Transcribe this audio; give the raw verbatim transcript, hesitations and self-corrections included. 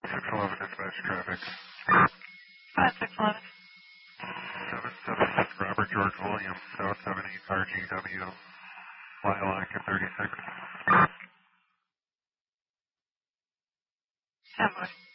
six eleven dispatch traffic. five six one one. seven seven six Robert George William, seven seven eight R G W, Lilac at thirty-six. Seven.